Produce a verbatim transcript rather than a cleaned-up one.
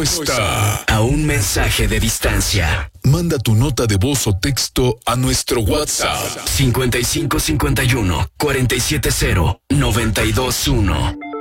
está a un mensaje de distancia. Manda tu nota de voz o texto a nuestro WhatsApp cincuenta y cinco cincuenta y uno cuarenta y siete cero noventa y dos uno.